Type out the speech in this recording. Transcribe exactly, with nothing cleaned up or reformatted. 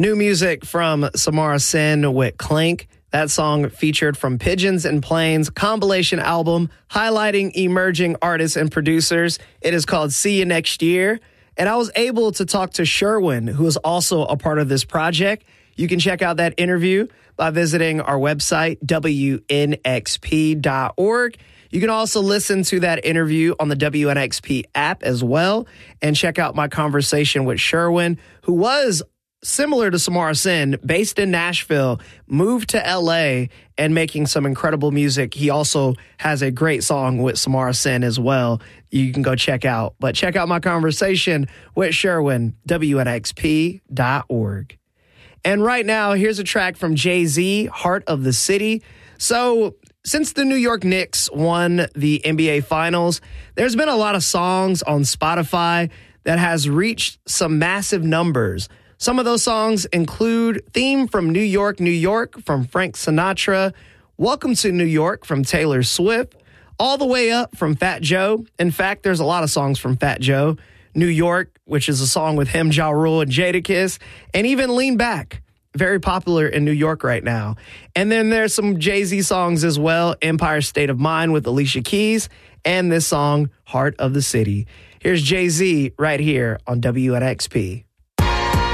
New music from Samara Sin with Clink. That song featured from Pigeons and Planes compilation album highlighting emerging artists and producers. It is called See You Next Year. And I was able to talk to Sherwin, who is also a part of this project. You can check out that interview by visiting our website, W N X P dot org. You can also listen to that interview on the W N X P app as well, and check out my conversation with Sherwin, who was similar to Samara Sin, based in Nashville, moved to L A and making some incredible music. He also has a great song with Samara Sin as well. You can go check out. But check out my conversation with Sherwin, W N X P dot org. And right now, here's a track from Jay-Z, Heart of the City. So since the New York Knicks won the N B A Finals, there's been a lot of songs on Spotify that has reached some massive numbers. Some of those songs include Theme from New York, New York from Frank Sinatra, Welcome to New York from Taylor Swift, All the Way Up from Fat Joe. In fact, there's a lot of songs from Fat Joe. New York, which is a song with him, Ja Rule, and Jadakiss, and even Lean Back, very popular in New York right now. And then there's some Jay-Z songs as well, Empire State of Mind with Alicia Keys, and this song, Heart of the City. Here's Jay-Z right here on W N X P.